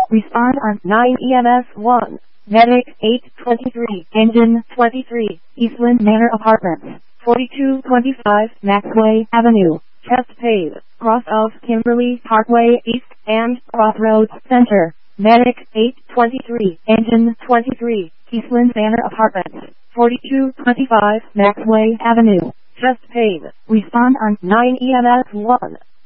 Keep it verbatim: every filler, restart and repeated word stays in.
Respond on nine E M S one. Medic eight twenty-three. Engine twenty-three. Eastland Manor Apartments. forty-two twenty-five Maxway Avenue. Chesapeake. Cross of Kimberly Parkway East and Crossroads Center. Medic eight twenty-three. Engine twenty-three. Eastland Manor Apartments. forty-two twenty-five Maxway Avenue. Chesapeake. Respond on nine E M S one.